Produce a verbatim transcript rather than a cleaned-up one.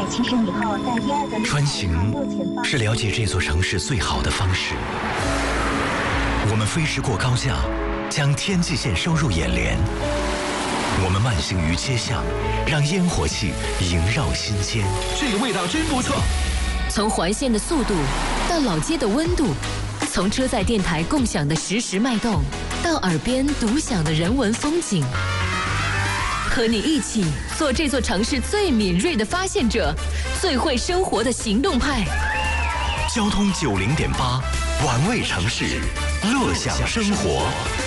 起身以后，在第二个穿行是了解这座城市最好的方式。我们飞驰过高架，将天际线收入眼帘。我们慢行于街巷，让烟火气萦绕心间。 这个味道真不错。 从环线的速度到老街的温度，从车载电台共享的实时脉动，到耳边独享的人文风景。和你一起做这座城市最敏锐的发现者，最会生活的行动派。 交通九零点八，玩味城市，乐享生活。